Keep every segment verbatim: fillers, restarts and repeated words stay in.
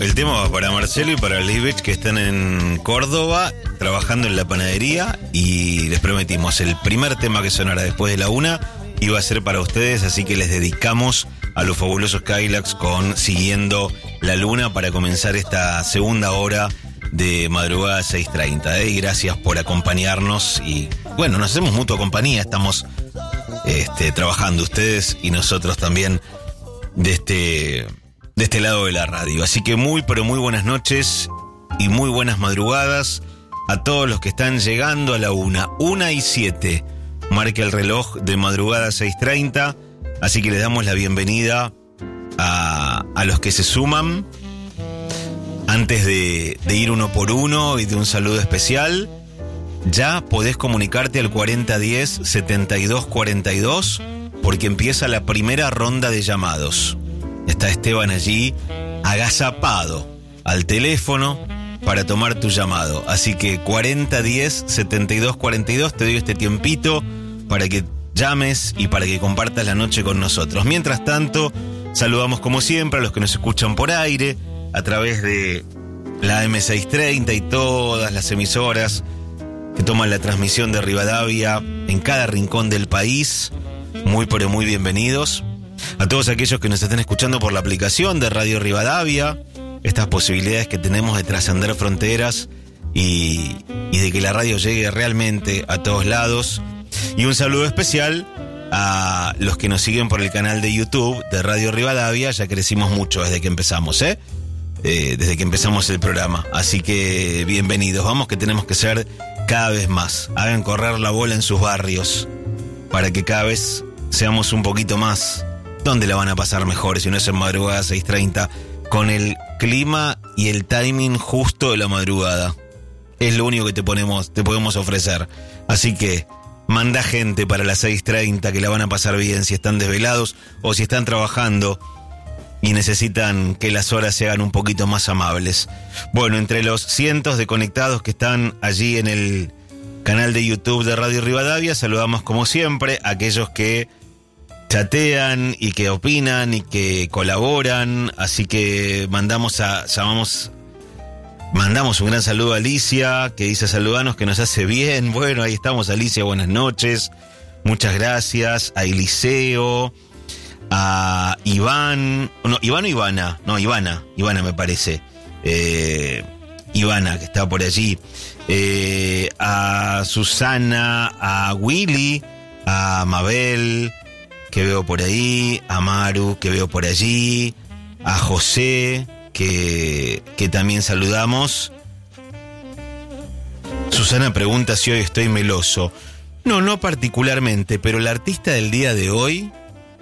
El tema va para Marcelo y para Lisbeth, que están en Córdoba trabajando en la panadería, y les prometimos el primer tema que sonara después de la una iba a ser para ustedes, así que les dedicamos a los fabulosos Cadillacs con Siguiendo la Luna para comenzar esta segunda hora de madrugada seis treinta, ¿eh? Y gracias por acompañarnos y bueno, nos hacemos mutua compañía, estamos este, trabajando ustedes y nosotros también de este, de este lado de la radio. Así que muy pero muy buenas noches y muy buenas madrugadas a todos los que están llegando a la una, una y siete, marca el reloj de madrugada seis treinta, así que les damos la bienvenida a, a los que se suman. Antes de, de ir uno por uno y de un saludo especial, ya podés comunicarte al cuarenta diez setenta y dos cuarenta y dos porque empieza la primera ronda de llamados. Está Esteban allí agazapado al teléfono para tomar tu llamado. Así que cuarenta diez setenta y dos cuarenta y dos, te doy este tiempito para que llames y para que compartas la noche con nosotros. Mientras tanto, saludamos como siempre a los que nos escuchan por aire, a través de la eme seiscientos treinta y todas las emisoras que toman la transmisión de Rivadavia en cada rincón del país. Muy pero muy bienvenidos. A todos aquellos que nos estén escuchando por la aplicación de Radio Rivadavia, estas posibilidades que tenemos de trascender fronteras y, y de que la radio llegue realmente a todos lados. Y un saludo especial a los que nos siguen por el canal de YouTube de Radio Rivadavia. Ya crecimos mucho desde que empezamos, ¿eh? Eh, desde que empezamos el programa, así que bienvenidos, vamos que tenemos que ser cada vez más, hagan correr la bola en sus barrios, para que cada vez seamos un poquito más. ¿Dónde la van a pasar mejor si no es en madrugada seis treinta, con el clima y el timing justo de la madrugada? Es lo único que te ponemos, te podemos ofrecer, así que manda gente para las seis treinta que la van a pasar bien si están desvelados o si están trabajando y necesitan que las horas se hagan un poquito más amables. Bueno, entre los cientos de conectados que están allí en el canal de YouTube de Radio Rivadavia, saludamos como siempre a aquellos que chatean y que opinan y que colaboran, así que mandamos a, llamamos, mandamos un gran saludo a Alicia, que dice saludanos, que nos hace bien. Bueno, ahí estamos, Alicia, buenas noches, muchas gracias. A Eliseo, a Iván, no, Iván o Ivana, no, Ivana, Ivana me parece, eh, Ivana, que está por allí, eh, a Susana, a Willy, a Mabel, que veo por ahí, a Maru, que veo por allí, a José, que, que también saludamos. Susana pregunta si hoy estoy meloso. No, no particularmente, pero la artista del día de hoy,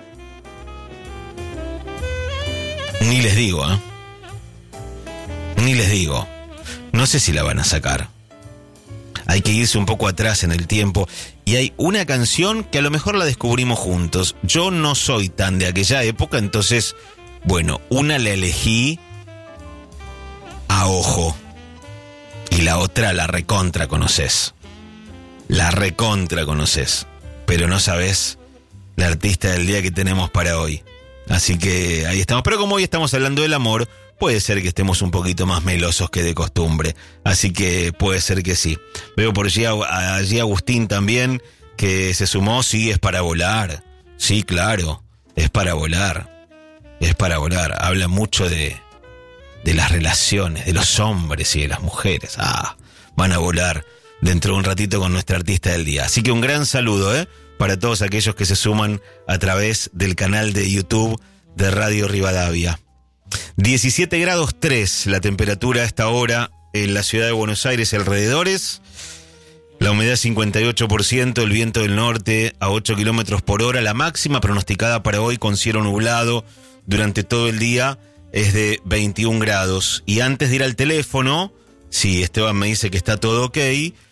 ni les digo, ¿eh? Ni les digo. No sé si la van a sacar. Hay que irse un poco atrás en el tiempo. Y hay una canción que a lo mejor la descubrimos juntos. Yo no soy tan de aquella época, entonces, bueno, una la elegí a ojo. Y la otra la recontra conoces. La recontra conoces. Pero no sabes la artista del día que tenemos para hoy. Así que ahí estamos. Pero como hoy estamos hablando del amor, puede ser que estemos un poquito más melosos que de costumbre. Así que puede ser que sí. Veo por allí, allí Agustín también, que se sumó. Sí, es para volar. Sí, claro, es para volar. Es para volar. Habla mucho de, de las relaciones, de los hombres y de las mujeres. Ah, van a volar dentro de un ratito con nuestra artista del día. Así que un gran saludo, ¿eh? Para todos aquellos que se suman a través del canal de YouTube de Radio Rivadavia. diecisiete grados tres la temperatura a esta hora en la ciudad de Buenos Aires y alrededores. La humedad cincuenta y ocho por ciento, el viento del norte a ocho kilómetros por hora. La máxima pronosticada para hoy con cielo nublado durante todo el día es de veintiún grados. Y antes de ir al teléfono, si Esteban me dice que está todo ok,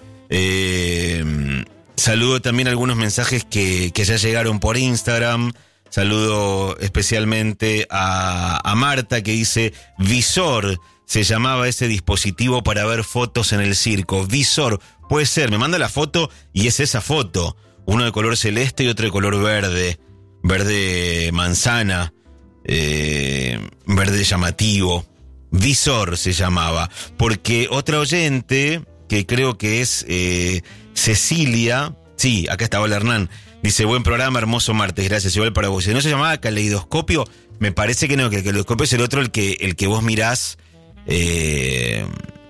eh... saludo también algunos mensajes que, que ya llegaron por Instagram. Saludo especialmente a, a Marta, que dice Visor, se llamaba ese dispositivo para ver fotos en el circo. Visor, puede ser, me manda la foto y es esa foto. Uno de color celeste y otro de color verde. Verde manzana, eh, verde llamativo. Visor se llamaba. Porque otra oyente, que creo que es eh, Cecilia, sí, acá está, hola Hernán, dice, buen programa, hermoso martes, gracias, igual para vos. ¿No se llamaba caleidoscopio? Me parece que no, que el caleidoscopio es el otro, el que, el que vos mirás. Eh...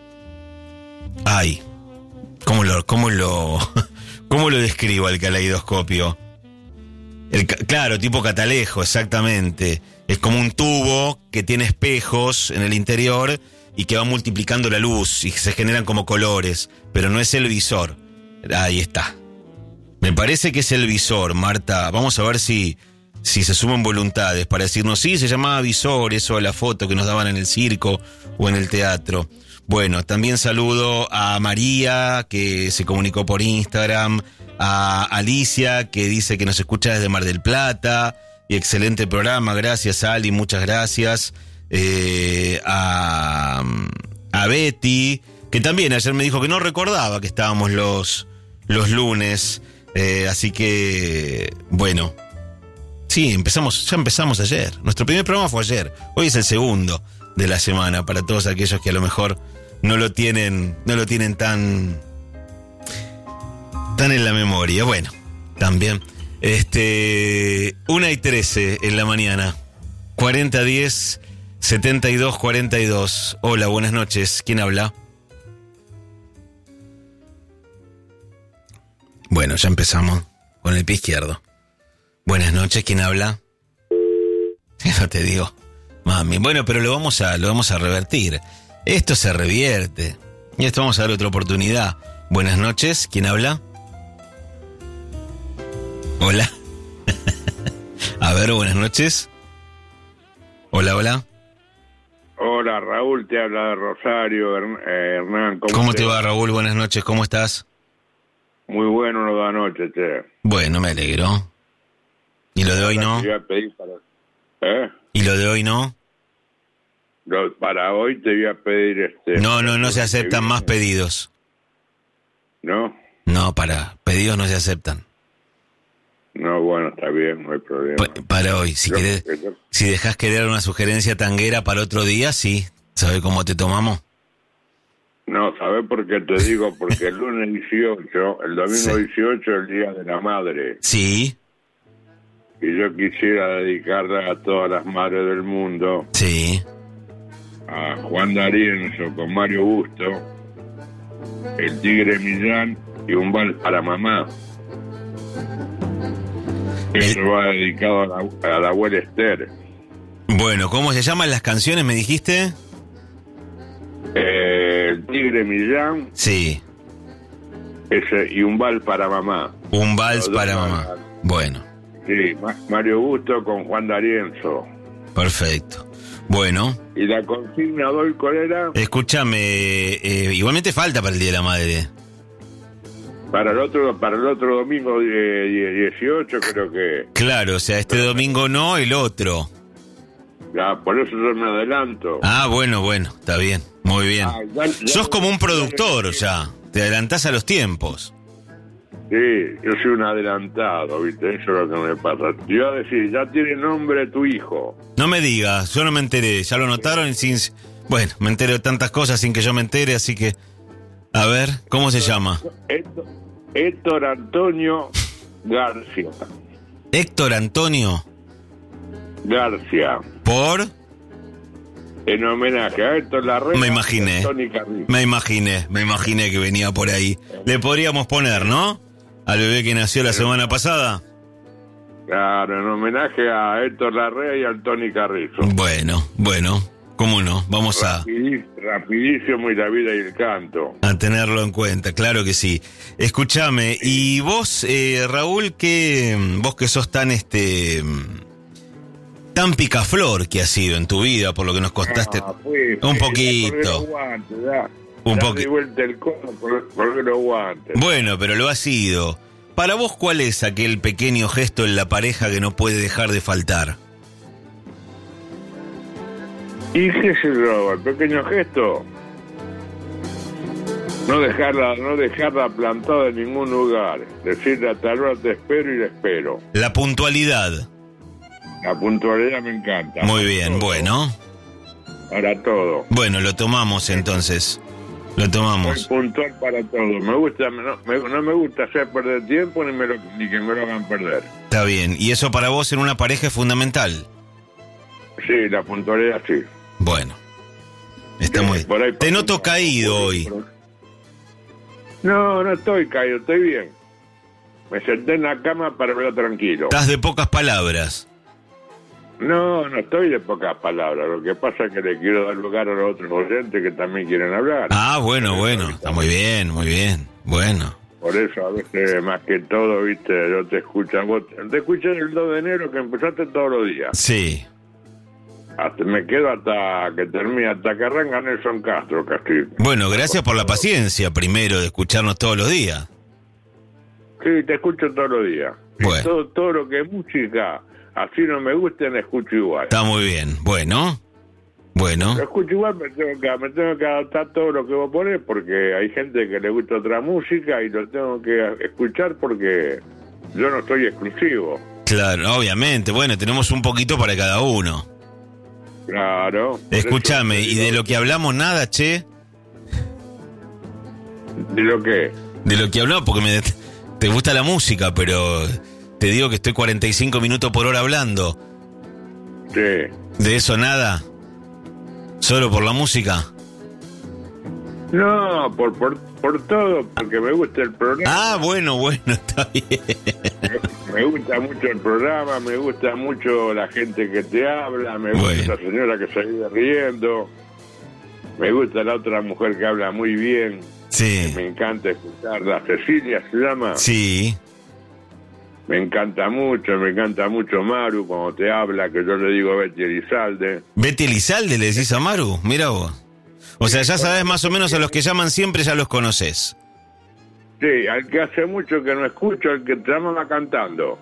Ay, ¿cómo lo, cómo lo, cómo lo describo el caleidoscopio? El, claro, tipo catalejo, exactamente. Es como un tubo que tiene espejos en el interior y que va multiplicando la luz y se generan como colores, pero no es el visor. Ahí está. Me parece que es el visor, Marta. Vamos a ver si, si se suman voluntades para decirnos, sí, se llamaba visor, eso de la foto que nos daban en el circo o en el teatro. Bueno, también saludo a María, que se comunicó por Instagram, a Alicia, que dice que nos escucha desde Mar del Plata, y excelente programa, gracias Ali, muchas gracias. Eh, a, a Betty, que también ayer me dijo que no recordaba que estábamos los, los lunes, eh, así que, bueno, sí, empezamos, ya empezamos ayer, nuestro primer programa fue ayer, hoy es el segundo de la semana, para todos aquellos que a lo mejor no lo tienen, no lo tienen tan, tan en la memoria. Bueno, también, este, una y trece en la mañana, cuarenta diez setenta y dos cuarenta y dos. Hola, buenas noches. ¿Quién habla? Bueno, ya empezamos con el pie izquierdo. Buenas noches, ¿quién habla? No te digo, mami. Bueno, pero lo vamos a, lo vamos a revertir. Esto se revierte. Y esto vamos a dar otra oportunidad. Buenas noches, ¿quién habla? Hola. A ver, buenas noches. Hola, hola. Hola, Raúl, te habla de Rosario, Hernán. ¿Cómo, ¿Cómo te va, Raúl? Buenas noches, ¿cómo estás? Muy bueno lo de anoche, che. Bueno, me alegro. ¿Y lo de hoy no? Te voy a pedir para... ¿Eh? ¿Y lo de hoy no? Lo, para hoy te voy a pedir este... No, no, no se aceptan más pedidos. ¿No? No, para, pedidos no se aceptan. No, bueno, está bien, no hay problema. Pa- para hoy, si Yo- querés, yo- si dejás querer una sugerencia tanguera para otro día, sí. ¿Sabés cómo te tomamos? No, ¿sabes por qué te digo? Porque el lunes dieciocho, el domingo Sí. dieciocho es el Día de la Madre. Sí, Y yo quisiera dedicarle a todas las madres del mundo, sí. a Juan D'Arienzo con Mario Busto, el Tigre Millán y un vals para mamá. Eso El- va dedicado a la, a la abuela Esther. Bueno, ¿cómo se llaman las canciones, me dijiste? Eh, el Tigre Millán Sí, ese, y un vals para mamá. un vals Los dos para para- mamá. Bueno, Sí, Ma- Mario Busto con Juan D'Arienzo. perfecto. Bueno, Y la consigna doy cuál era escúchame, eh, igualmente falta para el Día de la Madre. para el otro para el otro domingo eh, dieciocho, creo que. Claro, o sea, este domingo no, el otro. Ya, por eso yo me adelanto. Ah, bueno, bueno, está bien, muy bien. Ah, ya- ya- Sos como un ya- productor ya, te adelantás a los tiempos. Sí, yo soy un adelantado, ¿viste? Eso es lo que me pasa. Te iba a decir, ya tiene nombre tu hijo. No me digas, yo no me enteré, ya lo notaron y sin... Bueno, me entero de tantas cosas sin que yo me entere, así que... A ver, ¿cómo se llama? Héctor, Héctor Antonio García. Héctor Antonio, García. por... En homenaje a Héctor Larrea. Me imaginé. y a Tony Carrillo. Me imaginé, me imaginé que venía por ahí. Le podríamos poner, ¿no? Al bebé que nació la semana pasada. Claro, en homenaje a Héctor Larrea y al Tony Carrizo. Bueno, bueno, cómo no, vamos a... Rapidí- Rapidísimo y la vida y el canto. A tenerlo en cuenta, claro que sí. Escúchame, y vos, eh, Raúl, que vos que sos tan este tan picaflor que has sido en tu vida, por lo que nos contaste. Ah, pues, un eh, poquito. colgué los guantes, ya. Un Ya poqui- di vuelta el codo, col- colgué los guantes. Bueno, pero lo has sido. Para vos, ¿cuál es aquel pequeño gesto en la pareja que no puede dejar de faltar? ¿Y qué sé yo? El pequeño gesto. No dejarla, no dejarla plantada en ningún lugar. Decirle a tal hora te espero y la espero. La puntualidad. La puntualidad me encanta. Muy bien, Todo. bueno. para todo. Bueno, lo tomamos entonces. Lo tomamos. Soy puntual para todo. Me gusta, no me, no me gusta hacer perder tiempo ni, me lo, ni que me lo hagan perder. Está bien. ¿Y eso para vos en una pareja es fundamental? Sí, la puntualidad sí. Bueno. Está muy... Te noto caído hoy. No, no estoy caído, estoy bien. Me senté en la cama para verlo tranquilo. Estás de pocas palabras. No, no estoy de pocas palabras. Lo que pasa es que le quiero dar lugar a los otros oyentes que también quieren hablar. Ah, bueno, bueno. Está muy bien, muy bien. Bueno. Por eso a veces, más que todo, viste, yo te escucho. Vos te escuché el dos de enero que empezaste todos los días. Sí. Hasta, me quedo hasta que termine, hasta que arranca Nelson Castro, Castillo. Bueno, gracias por la paciencia, primero, de escucharnos todos los días. Sí, te escucho todos los días. Bueno. Todo, todo lo que es música, así no me gusta, me escucho igual. Está muy bien. Bueno. Bueno. Lo escucho igual, me tengo, que, me tengo que adaptar todo lo que vos ponés, porque hay gente que le gusta otra música y lo tengo que escuchar porque yo no soy exclusivo. Claro, obviamente. Bueno, tenemos un poquito para cada uno. Claro. Escúchame, ¿y de lo que hablamos nada, che? ¿De lo qué? De lo que hablamos, porque me, te gusta la música, pero te digo que estoy cuarenta y cinco minutos por hora hablando. Sí. ¿De eso nada? ¿Solo por la música? No, por, por, por todo, porque me gusta el programa. Ah, bueno, bueno, está bien. Me gusta mucho el programa, me gusta mucho la gente que te habla, me gusta bueno. esa señora que se vive riendo, me gusta la otra mujer que habla muy bien. Sí. Me encanta escucharla. Cecilia se llama. Sí. Me encanta mucho, me encanta mucho Maru cuando te habla, que yo le digo Betty Elizalde. ¿Betty Elizalde le decís a Maru? Mira vos. O sea, ya sabés más o menos a los que llaman siempre, ya los conocés. Sí, al que hace mucho que no escucho, al que te llama cantando.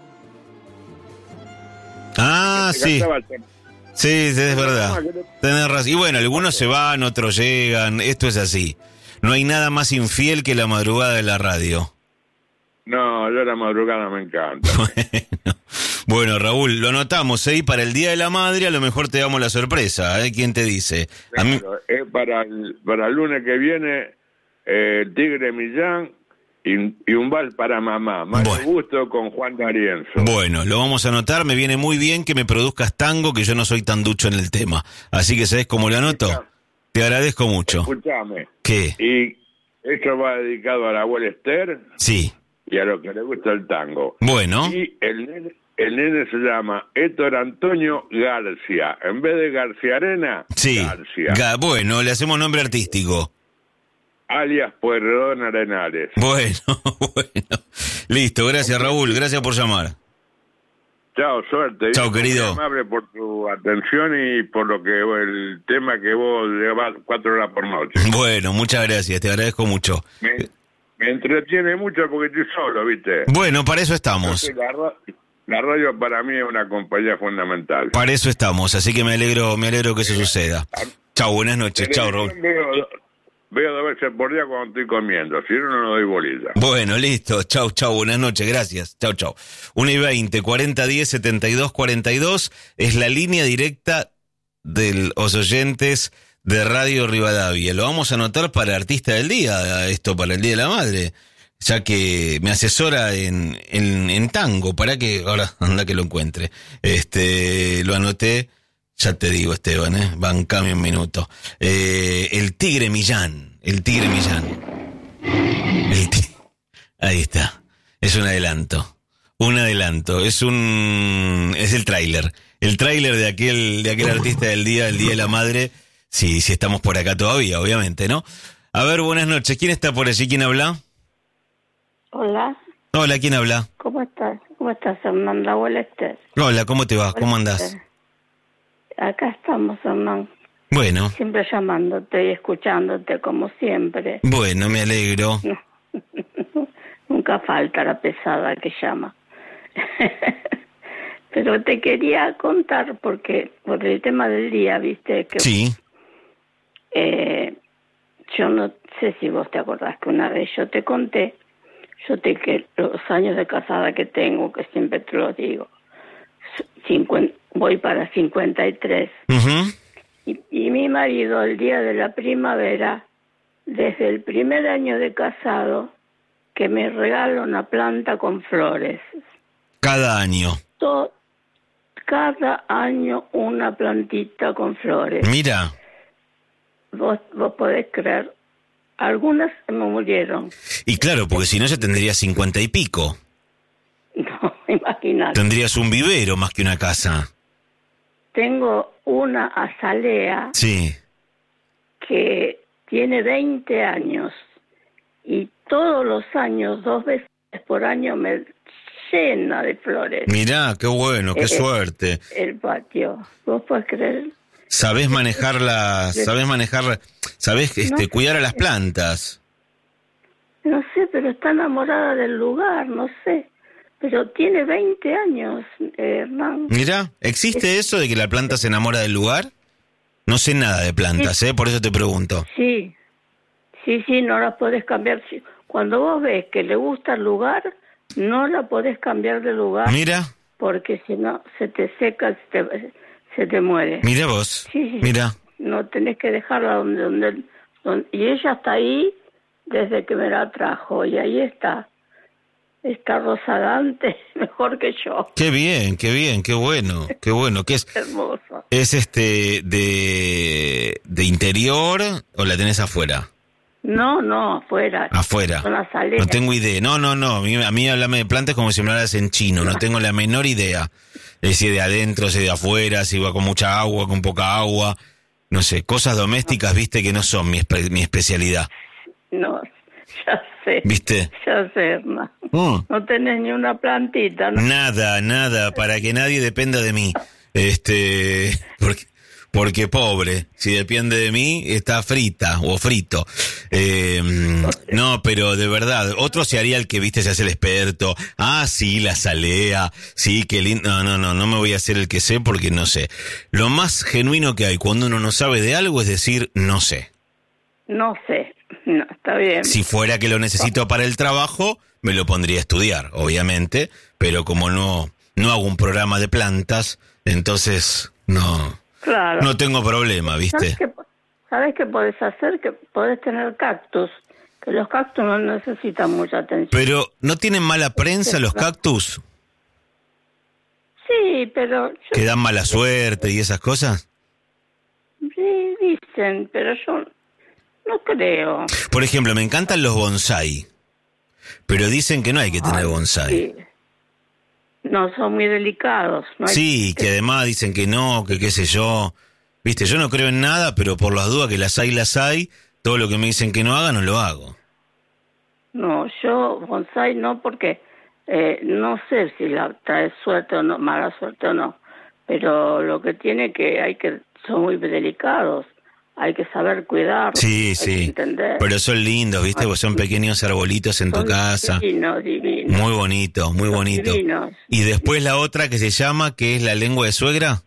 Ah, sí. Cantaba, Sí, es verdad. Tenés razón. Y bueno, algunos se van, otros llegan. Esto es así. No hay nada más infiel que la madrugada de la radio. No, yo la madrugada me encanta. Bueno, bueno, Raúl, lo anotamos, ¿eh? Y para el Día de la Madre a lo mejor te damos la sorpresa, ¿eh? ¿Quién te dice? A mí... Claro, es para el, para el lunes que viene, eh, el Tigre Millán y, y un vals para mamá. Más Bueno. gusto con Juan D'Arienzo. Bueno, lo vamos a anotar. Me viene muy bien que me produzcas tango, que yo no soy tan ducho en el tema. Así que, ¿sabes cómo lo anoto? Te agradezco mucho. Escúchame. ¿Qué? Y eso va dedicado a la abuela Esther. Sí. Y a lo que le gusta el tango. Bueno. Y el nene, el nene se llama Héctor Antonio García. En vez de García Arena, Sí. García. Ga- bueno, le hacemos nombre artístico. Alias Pueyrredón Arenales. Bueno, bueno. Listo, gracias Raúl, gracias por llamar. Chao, suerte. Chao, Muy querido. amable por tu atención y por lo que el tema que vos llevas cuatro horas por noche. Bueno, muchas gracias, te agradezco mucho. Me, me entretiene mucho porque estoy solo, ¿viste? Bueno, para eso estamos. Entonces, la, ra- la radio para mí es una compañía fundamental. Para eso estamos, así que me alegro, me alegro que eso suceda. Chao, buenas noches, chao Raúl. Veo, veo dos veces por día cuando estoy comiendo, si no, no doy bolilla. Bueno, listo, chau, chau, buenas noches, gracias, chau, chau. uno y veinte, cuarenta diez, setenta y dos cuarenta y dos es la línea directa de los oyentes de Radio Rivadavia. Lo vamos a anotar para Artista del Día, esto para el Día de la Madre, ya que me asesora en, en, en tango, para que, ahora anda que lo encuentre. Este, lo anoté, ya te digo Esteban, eh, bancame un minuto. Eh, el Tigre Millán, el Tigre Millán. El ti- Ahí está. Es un adelanto. Un adelanto. Es un es el tráiler. El tráiler de aquel de aquel artista del día, el Día de la Madre. Sí, si estamos por acá todavía, obviamente, ¿no? A ver, buenas noches. ¿Quién está por allí? ¿Quién habla? Hola, Hola, ¿quién habla? ¿cómo estás? ¿Cómo estás, Hernán? La abuela Esther. Hola, ¿cómo te va? ¿Cómo Hola, andás? Esther. Acá estamos, Hernán. Bueno, Siempre llamándote y escuchándote, como siempre. bueno, me alegro. Nunca falta la pesada que llama. Pero te quería contar, porque por el tema del día, viste, que Sí, eh, yo no sé si vos te acordás que una vez yo te conté, yo te que los años de casada que tengo, que siempre te los digo, cincuenta, voy para cincuenta y tres, ujú, Y, y mi marido, el día de la primavera, desde el primer año de casado, que me regala una planta con flores. Cada año. Todo, cada año una plantita con flores. Mira. Vos, vos podés creer, algunas se me murieron. Y claro, porque si no ya tendría cincuenta y pico. No, imagínate. Tendrías un vivero más que una casa. Tengo una azalea Sí. que tiene veinte años y todos los años, dos veces por año, me llena de flores. Mirá, qué bueno, qué Eh, suerte. El patio. ¿Vos podés creer? Sabés manejarla, sabés manejar, sabés este, No. cuidar a las plantas. No sé, pero está enamorada del lugar, no sé. Pero tiene veinte años, eh, Hernán. Mirá, ¿existe eso de que la planta se enamora del lugar? No sé nada de plantas, ¿eh? Por eso te pregunto. Sí, sí, sí, no la podés cambiar. Sí. Cuando vos ves que le gusta el lugar, no la podés cambiar de lugar. Mira, Porque si no, se te seca, se te, se te muere. mira vos, Sí, sí, mira. no tenés que dejarla donde, donde, donde... Y ella está ahí desde que me la trajo, y ahí está. Está rozagante, mejor que yo. Qué bien, qué bien, qué bueno, qué bueno. ¿Qué es? Hermoso. ¿Es este de, de interior o la tenés afuera? No, no, afuera. Afuera. Son azaleas. No tengo idea. No, no, no. A mí, a mí háblame de plantas como si me hablaras en chino. No tengo la menor idea. Es si de adentro, si de afuera, si va con mucha agua, con poca agua. No sé, cosas domésticas, viste, que no son mi, espe- mi especialidad. No, ya sé. ¿Viste? Ya sé, Hernán. Mm. No tenés ni una plantita, ¿no? Nada, nada, para que nadie dependa de mí. Este, porque, porque pobre, si depende de mí, está frita o frito. Eh, no, pero de verdad, otro se haría el que, viste, se hace el experto. Ah, sí, la salea, sí, qué lindo. No, no, no, no me voy a hacer el que sé porque no sé. Lo más genuino que hay cuando uno no sabe de algo es decir, no sé. No sé. No, está bien. Si fuera que lo necesito para el trabajo, me lo pondría a estudiar, obviamente, pero como no, no hago un programa de plantas, entonces no, Claro. no tengo problema, ¿viste? ¿Sabes qué, ¿Sabes qué podés hacer? Que podés tener cactus. Que los cactus no necesitan mucha atención. Pero, ¿no tienen mala prensa los cactus? Sí, pero... yo- ¿Que dan mala suerte y esas cosas? Sí, dicen, pero yo no creo. Por ejemplo, me encantan los bonsai, pero dicen que no hay que tener Ay, bonsai. sí. No, son muy delicados. No hay- Sí, que además dicen que no, que qué sé yo. Viste, yo no creo en nada, pero por las dudas que las hay, las hay. Todo lo que me dicen que no haga, no lo hago. No, yo bonsai no, porque eh, no sé si la trae suerte o no, mala suerte o no. Pero lo que tiene que hay que son muy delicados. Hay que saber cuidar. Sí, hay sí. que entender. Pero son lindos, ¿viste? Porque son pequeños arbolitos en tu Son casa. Divinos, divinos. Muy bonito, muy Son bonito. divinos. Y después la otra que se llama, que es la lengua de suegra,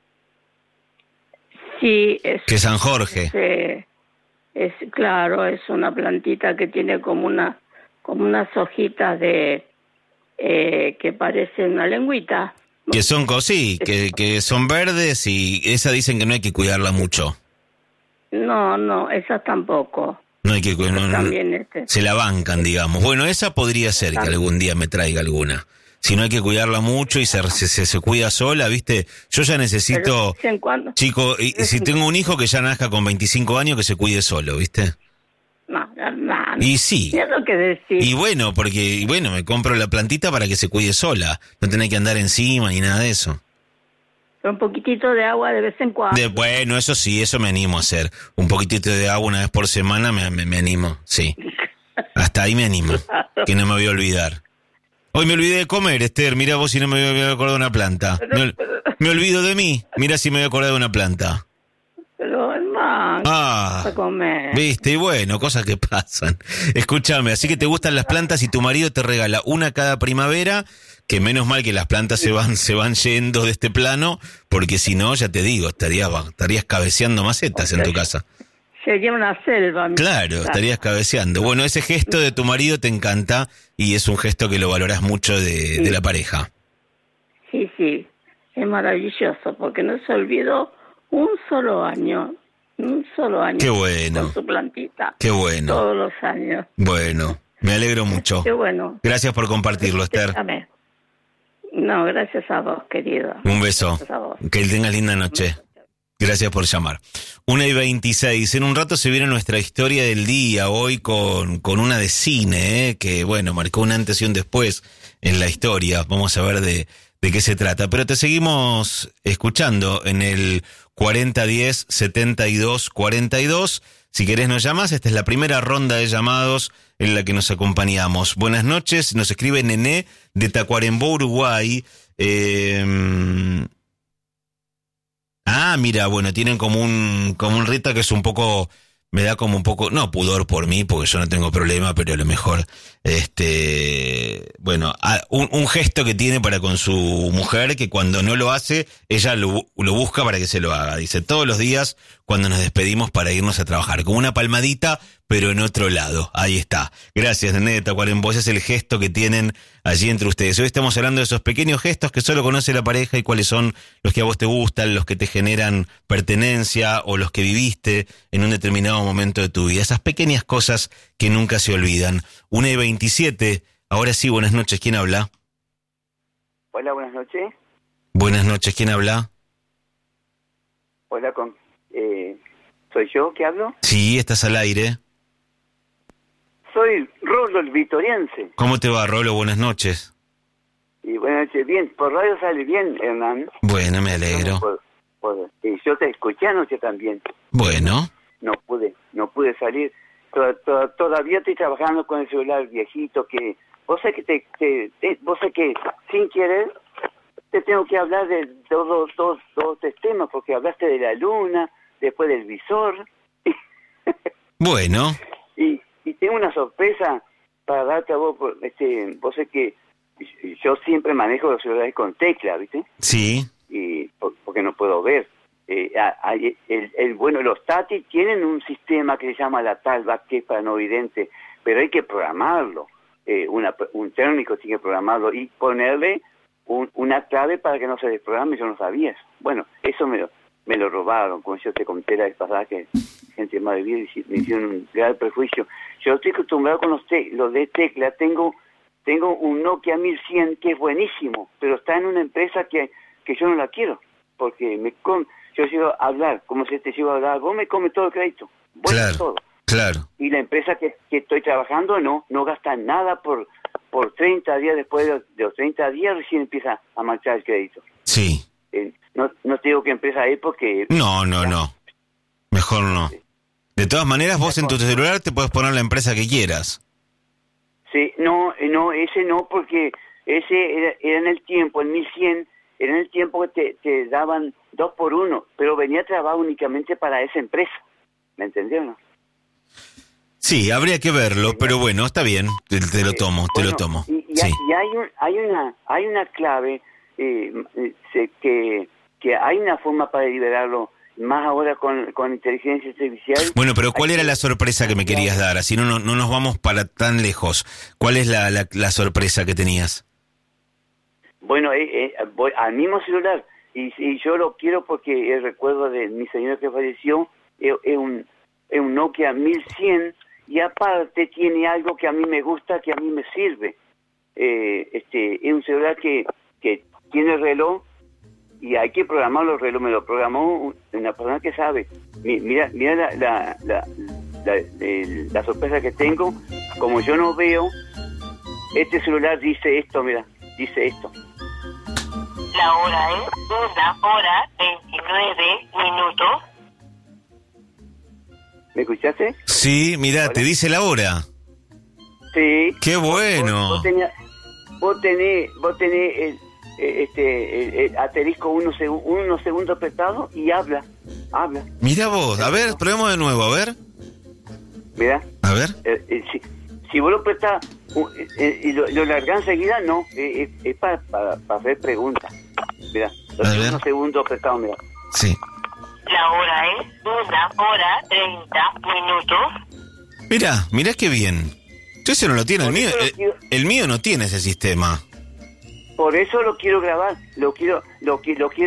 Sí, es, que es San Jorge. eh, es claro, es una plantita que tiene como una como unas hojitas de eh, que parecen una lengüita. Que son cosí, que, que son verdes y esa dicen que no hay que cuidarla mucho. No, no, esas tampoco. No hay que cuidarla. También este. Se la bancan, digamos. Bueno, esa podría ser que algún día me traiga alguna. Si no hay que cuidarla mucho y se, se, se cuida sola, ¿viste? Yo ya Pero necesito, de vez en cuando. chico, y, y si tengo un hijo que ya nazca con veinticinco años, que se cuide solo, ¿viste? No, no, no. Y sí. Es lo que decís. Y bueno, porque, y bueno, me compro la plantita para que se cuide sola. No tener que andar encima ni nada de eso. Un poquitito de agua de vez en cuando. De, bueno, eso sí, eso me animo a hacer. Un poquitito de agua una vez por semana me, me, me animo, sí. Hasta ahí me animo, que no me voy a olvidar. Hoy me olvidé de comer, Esther. Mira vos si no me voy a acordar de una planta. Me, ol- me olvido de mí. Mira si me voy a acordar de una planta. Pero, hermano, Ah, a comer. viste, y bueno, cosas que pasan. Escúchame, así que te gustan las plantas y tu marido te regala una cada primavera, que menos mal que las plantas se van se van yendo de este plano, porque si no, ya te digo, estarías, estarías cabeceando macetas en tu casa. Sería una selva. Claro, estarías cabeceando. Bueno, ese gesto de tu marido te encanta y es un gesto que lo valorás mucho de, de la pareja. Sí, sí, es maravilloso, porque no se olvidó un solo año, un solo año. Qué bueno. Con su plantita. Qué bueno. Todos los años. Bueno, me alegro mucho. Qué bueno. Gracias por compartirlo, Esther. Déjame. No, gracias a vos, querido. Un beso. Gracias a vos. Que tengas linda noche. Gracias por llamar. una y veintiséis. En un rato se viene nuestra historia del día, hoy con, con una de cine, ¿eh? Que bueno, marcó un antes y un después en la historia. Vamos a ver de, de qué se trata. Pero te seguimos escuchando en el cuarenta diez setenta y dos cuarenta y dos. Si querés nos llamas, esta es la primera ronda de llamados en la que nos acompañamos. Buenas noches, nos escribe Nené de Tacuarembó, Uruguay. Eh... Ah, mira, bueno, tienen como un como un rito que es un poco, me da como un poco, no pudor por mí, porque yo no tengo problema, pero a lo mejor, este, bueno, un, un gesto que tiene para con su mujer, que cuando no lo hace, ella lo, lo busca para que se lo haga. Dice, todos los días cuando nos despedimos para irnos a trabajar, como una palmadita, pero en otro lado. Ahí está. Gracias, Nené de Tacuarembó. Ese es el gesto que tienen allí entre ustedes. Hoy estamos hablando de esos pequeños gestos que solo conoce la pareja y cuáles son los que a vos te gustan, los que te generan pertenencia o los que viviste en un determinado momento de tu vida. Esas pequeñas cosas que nunca se olvidan. una y veintisiete. Ahora sí, buenas noches. ¿Quién habla? Hola, buenas noches. Buenas noches. ¿Quién habla? Hola, con eh, ¿soy yo que hablo? Sí, estás al aire. Soy Rolo, el vitoriense. ¿Cómo te va, Rolo? Buenas noches. Y buenas noches. Bien, por radio sale bien, Hernán. Bueno, me alegro. Por, por, y yo te escuché anoche también. Bueno. No pude, no pude salir. Toda, toda, todavía estoy trabajando con el celular viejito que... Vos sé que te, te, te vos sé que sin querer te tengo que hablar de todos todos todos estos temas, porque hablaste de la luna, después del visor. Bueno. Y, y tengo una sorpresa para darte a vos. Este, vos sé que yo siempre manejo los celulares con tecla, ¿viste? Sí. Y porque no puedo ver. Eh, hay, el, el bueno, los Tati tienen un sistema que se llama la Talkback, que es para no vidente, pero hay que programarlo. Eh, una, un técnico tiene que programarlo y ponerle un, una clave para que no se desprograme. Yo no sabía eso. Bueno, eso me lo, me lo robaron, como yo te conté la vez pasada, que gente más de vida me hicieron un gran prejuicio. Yo estoy acostumbrado con los, te, los de tecla. Tengo tengo un Nokia mil cien que es buenísimo, pero está en una empresa que, que yo no la quiero, porque me com yo llego a hablar, como si te llego a hablar, vos me comes todo el crédito, vos claro, todo. Claro. Y la empresa que, que estoy trabajando no, no gasta nada por por treinta días, después de los, de los treinta días recién empieza a marchar el crédito. Sí. Eh, no, no te digo qué empresa es porque... No, no, ya. no. Mejor no. De todas maneras, vos en tu celular te puedes poner la empresa que quieras. Sí, no, no, ese no, porque ese era, era en el tiempo, en mil cien, era en el tiempo que te, te daban dos por uno, pero venía a trabajar únicamente para esa empresa. ¿Me entendió, no? Sí, habría que verlo, pero bueno, está bien, te, te lo tomo, te bueno, lo tomo. Y, y, sí. hay, y hay, un, hay una hay una clave eh, eh, que, que hay una forma para liberarlo, más ahora con, con inteligencia artificial. Bueno, pero ¿cuál era la sorpresa que me querías dar? Así no, no, no nos vamos para tan lejos. ¿Cuál es la, la, la sorpresa que tenías? Bueno, eh, eh, voy al mismo celular, y, y yo lo quiero porque el recuerdo de mi señora que falleció es, es, un, es un Nokia mil cien, y aparte tiene algo que a mí me gusta, que a mí me sirve. Eh, este es un celular que, que tiene reloj, y hay que programarlo. El reloj me lo programó una persona que sabe. Mira, mira la, la, la, la, el, la sorpresa que tengo. Como yo no veo, este celular dice esto, mira, dice esto. La hora es una hora veintinueve minutos. ¿Me escuchaste? Sí, mira, ¿hola? Te dice la hora. Sí. ¡Qué bueno! Vos, vos, tenés, vos tenés, vos tenés el, este, el, el asterisco uno, seg uno segundo apretado y habla, habla. Mira vos, a ver, probemos de nuevo, a ver. Mira. A ver. Eh, eh, si, si vos lo apretás eh, y lo, lo largás enseguida, no, eh, eh, es para, para, para hacer preguntas. Mira, unos segundos apretados, mira. Sí. La hora es una hora treinta minutos. Mira, mira qué bien. Yo ese no lo tiene, el mío, el, quiero, el mío no tiene ese sistema. Por eso lo quiero grabar, lo quiero, lo, lo quiero,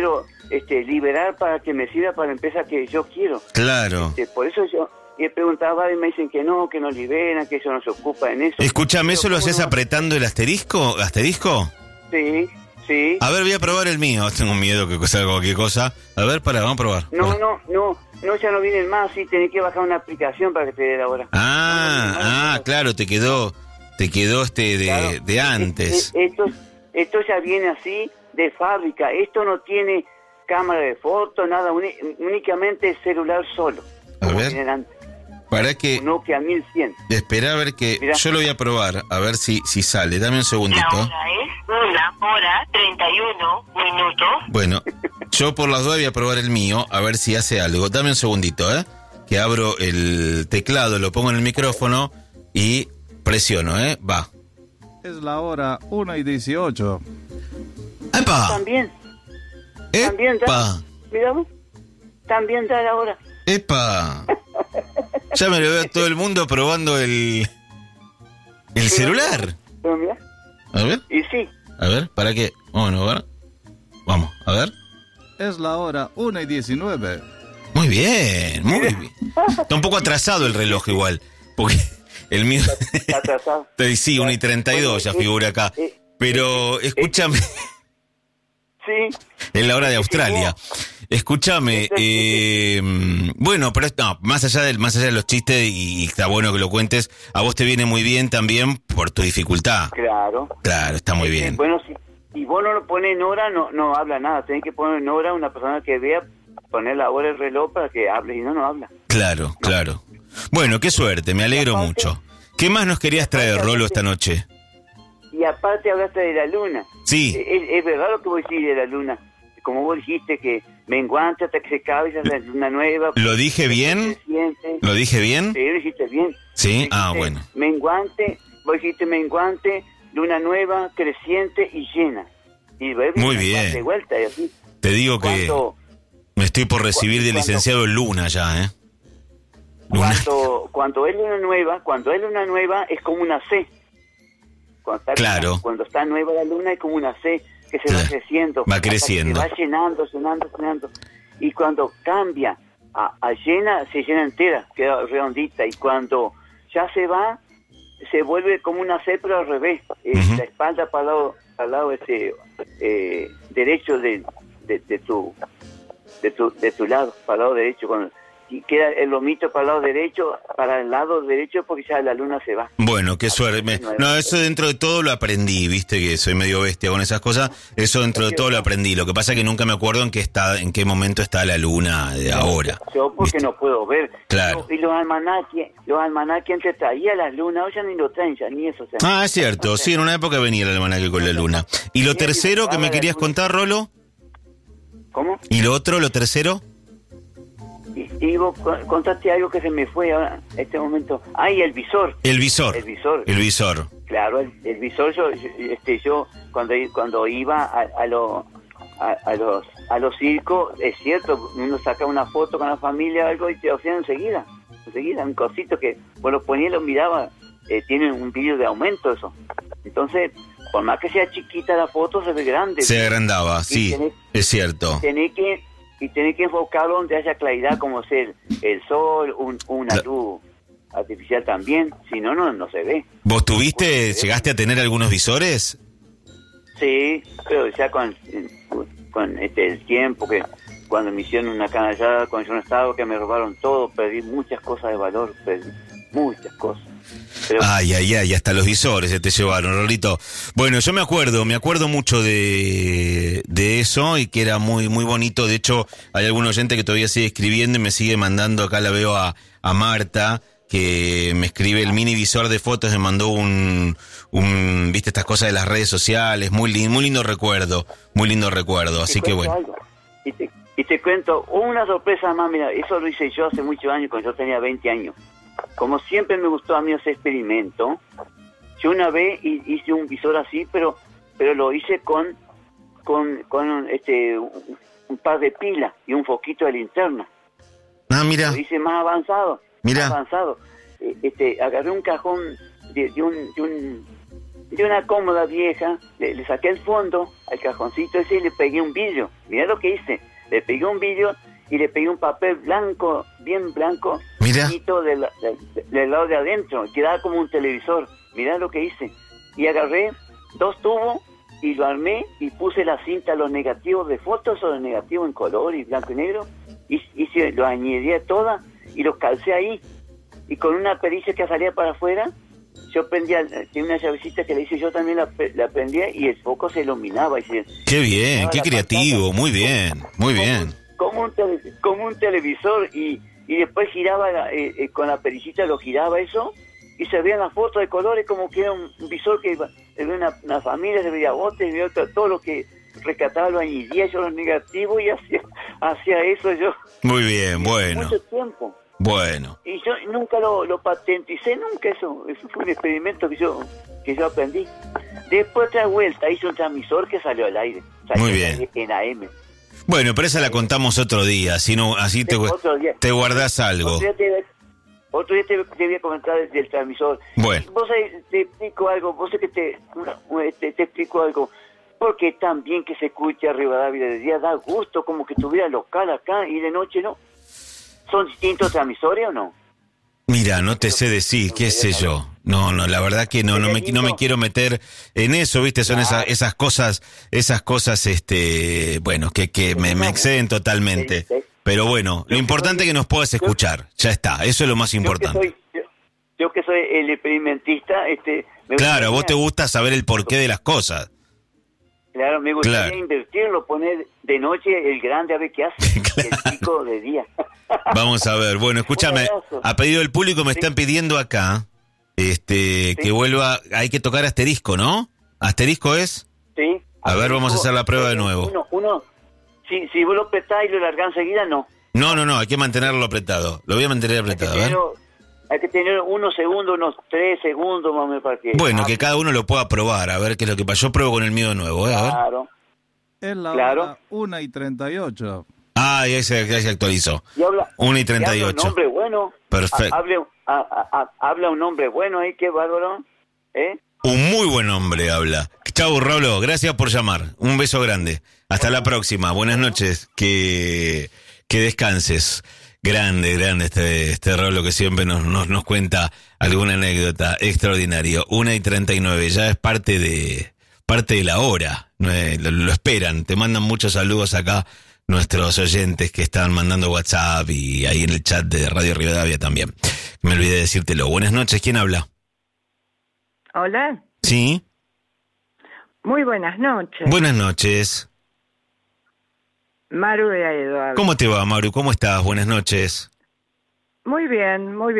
este, liberar para que me sirva para la empresa que yo quiero. Claro. Este, por eso yo he preguntado y me dicen que no, que no liberan, que eso no se ocupa en eso. Escúchame, ¿eso Pero, lo haces ¿cómo no? apretando el asterisco? ¿Asterisco? Sí, sí. A ver, voy a probar el mío. Tengo miedo que salga cualquier cosa. A ver, para, vamos a probar. No, Pará. no, no, no, ya no vienen más, sí, tenés que bajar una aplicación para que te dé la hora. Ah, No, no, no, ah, no. claro, te quedó, te quedó este de, Claro. de antes. E- e- Esto, esto ya viene así de fábrica. Esto no tiene cámara de foto, nada, uni- únicamente celular solo. A como ver. tienen antes. Para que Un Nokia mil cien. espera a ver que Mirá. yo lo voy a probar, a ver si si sale. Dame un La segundito. hora es una hora treinta y uno minutos. Bueno, yo por las dudas voy a probar el mío, a ver si hace algo. Dame un segundito, ¿eh? Que abro el teclado, lo pongo en el micrófono y presiono, ¿eh? Va. Es la hora una y dieciocho. ¡Epa! También, también da. ¡Epa! Mira vos, también da la hora. ¡Epa! Ya me lo veo a todo el mundo probando el el celular. Pero mirá, A ver, y sí, a ver, ¿para qué? Bueno, a ver. Vamos, a ver. Es la hora una y diecinueve. Muy bien, muy bien. Está un poco atrasado el reloj igual, porque el mío... está atrasado. Sí, uno y treinta y dos ya figura acá. Pero escúchame, Sí, es la hora de Australia. Escúchame, eh, bueno, pero no, más allá del, más allá de los chistes, y está bueno que lo cuentes, a vos te viene muy bien también por tu dificultad. claro. Claro, está muy bien. Bueno, si, si vos no lo pones en hora, no, no habla nada. Tenés que poner en hora una persona que vea, poner la hora del reloj para que hable, y no, no habla. Claro, claro. Bueno, qué suerte, me alegro aparte- mucho. ¿Qué más nos querías traer, Rolo, esta noche? Y aparte hablaste de la luna. Sí, Es, es verdad lo que vos decís de la luna. Como vos dijiste que menguante hasta que se acabe esa es la luna nueva. ¿lo dije bien? Creciente. ¿Lo dije bien? Sí, lo dijiste bien. Sí, Dijiste ah, bueno. Menguante, vos dijiste menguante, luna nueva, creciente y llena. Y vuelve Muy y bien. de vuelta y así. Te digo que Cuando, me estoy por recibir de cuando- licenciado en Luna ya, ¿eh? Luna. cuando, cuando es luna nueva, cuando es luna nueva es como una C. Cuando está, Claro. Cuando está nueva la luna es como una C que se va Claro. creciendo. Va hasta que creciendo. Se va llenando, llenando, llenando. Y cuando cambia a, a llena, se llena entera, queda redondita. Y cuando ya se va, se vuelve como una C, pero al revés. Eh, Ujú. La espalda para el lado, para el lado ese, eh, derecho de, de, de tu de tu de tu lado, para el lado derecho. Cuando, y queda el lomito para el lado derecho, para el lado derecho, porque ya la luna se va. Bueno, qué suerte. Me- No, eso dentro de todo lo aprendí, viste que soy medio bestia con esas cosas. Eso dentro de todo lo aprendí. Lo que pasa es que nunca me acuerdo en qué está, en qué momento está la luna de ahora. Yo porque ¿Viste? no puedo ver. Claro. Y los almanaques, los almanaques antes traía las lunas, hoy ya ni lo traen, ya ni eso. O sea, Ah, es cierto. Sí, en una época venía el almanaque con la luna. ¿Y lo tercero que me querías contar, Rolo? ¿Cómo? ¿Y lo otro, lo tercero? Y, y vos con- contaste algo que se me fue ahora, en este momento. Ay, el visor. El visor. El visor. El visor. Claro, el, el visor, yo, yo- este, yo cuando, i- cuando iba a, a, lo- a, a los a los circos, es cierto, uno saca una foto con la familia algo y te hacían enseguida, enseguida, un cosito que vos lo ponías y lo miraba, eh, tienen un vídeo de aumento eso. Entonces, por más que sea chiquita la foto, se ve grande. Se agrandaba, Y sí, tenés- es cierto. Tenés que, y tenés que enfocarlo donde haya claridad, como ser el sol, un, una La- luz artificial también, si no, no, no se ve. ¿Vos tuviste, llegaste a tener algunos visores? Sí, pero ya con, con este, el tiempo que cuando me hicieron una canallada, cuando yo no estaba, que me robaron todo, perdí muchas cosas de valor, perdí muchas cosas. Pero, Ay, ay, ay, hasta los visores se te llevaron, Rolito. Bueno, yo me acuerdo, me acuerdo mucho de, de eso y que era muy muy bonito. De hecho, hay algún oyente que todavía sigue escribiendo y me sigue mandando, acá la veo a, a Marta, que me escribe el mini visor de fotos, me mandó un, un, viste, estas cosas de las redes sociales, muy lindo, muy lindo recuerdo, muy lindo recuerdo, te así que cuento bueno. algo. Y te, y te cuento una sorpresa más, mira, eso lo hice yo hace muchos años, cuando yo tenía veinte años. Como siempre me gustó a mí ese experimento, yo una vez hi- hice un visor así, pero pero lo hice con con, con este un, un par de pilas y un foquito de linterna. Ah, mira, Lo hice más avanzado, Mira. más avanzado. Eh, Este, agarré un cajón de, de un, de un de una cómoda vieja, le, le saqué el fondo al cajoncito ese y le pegué un vidrio. Mirá lo que hice. Le pegué un vidrio y le pegué un papel blanco, bien blanco, Mira. finito del, del, del lado de adentro, quedaba como un televisor. Mirá lo que hice. Y agarré dos tubos y lo armé y puse la cinta, los negativos de fotos o los negativos en color y blanco y negro, y, y se, lo añadí todas y los calcé ahí. Y con una pericia que salía para afuera, yo prendía, tenía una llavecita que le hice, yo también la, la prendía y el foco se iluminaba. Y se, Qué bien, qué creativo, pantalla. Muy bien, muy bien. Como un, tele, como un televisor y, y después giraba, la, eh, eh, con la pericita lo giraba eso y se veían las fotos de colores como que era un, un visor que iba, había una, una familia, se veía botes, se veía todo, todo lo que rescataba, lo añadía yo los negativos y hacía, hacía eso yo. Muy bien, bueno. Mucho tiempo. Bueno. Y yo nunca lo, lo patenticé, nunca eso. Eso fue un experimento que yo que yo aprendí. Después otra vuelta hice un transmisor que salió al aire. Salió Muy bien. En A M. Bueno, pero esa la contamos otro día, si no, así te, te guardás algo. Otro día te, otro día te, te voy a comentar del, del transmisor. Bueno. Vos ahí, te explico algo, vos sé que te, te, te explico algo. Porque también que se escucha Rivadavia de día da gusto, como que tuviera local acá y de noche no. ¿Son distintos transmisores o no? Mira, no te sé decir, qué sé yo. No, no, la verdad que no, no me, no me quiero meter en eso, ¿viste? Son esas, esas cosas, esas cosas, este, bueno, que, que me, me exceden totalmente. Pero bueno, lo importante es que nos puedas escuchar. Ya está, eso es lo más importante. Yo que soy, yo, yo que soy el experimentista, este... Claro, a vos te gusta saber el porqué de las cosas. Claro, me gustaría claro. invertirlo, poner de noche el grande a ver qué hace, claro. El chico de día. Vamos a ver, bueno, escúchame, a pedido del público me sí. están pidiendo acá este sí. que vuelva, hay que tocar asterisco, ¿no? ¿Asterisco es? Sí. A ver, vamos a hacer la prueba de nuevo. Uno, uno, si, si vos lo apretás y lo largás enseguida, no. No, no, no, hay que mantenerlo apretado, lo voy a mantener apretado, ¿eh? Hay que tener unos segundos, unos tres segundos más o menos para que... Bueno, que cada uno lo pueda probar, a ver qué es lo que pasa. Yo pruebo con el mío de nuevo, ¿eh? A ver. Claro. Es la claro. hora una y treinta y ocho. Ah, ya se, ya se actualizó. una y treinta y ocho. Un hombre bueno. Perfecto. Hable, a, a, a, habla un hombre bueno ahí, qué bárbaro. ¿Eh? Un muy buen hombre habla. Chau, Rolo, gracias por llamar. Un beso grande. Hasta la próxima. Buenas noches. Que, que descanses. Grande, grande este, este Rolo que siempre nos, nos, nos cuenta alguna anécdota extraordinaria. una y treinta y nueve, ya es parte de parte de la hora. Lo, lo esperan, te mandan muchos saludos acá nuestros oyentes que están mandando WhatsApp y ahí en el chat de Radio Rivadavia también. Me olvidé de decírtelo. Buenas noches, ¿quién habla? Hola. Sí. Muy buenas noches. Buenas noches. Maru de Eduardo. ¿Cómo te va, Maru? ¿Cómo estás? Buenas noches. Muy bien, muy bien.